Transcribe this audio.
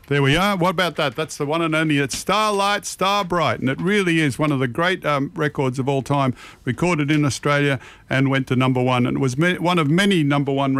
There we are. What about that? That's the one and only. It's Starlight, Starbright, and it really is one of the great records of all time, recorded in Australia and went to number one. And it was one of many number one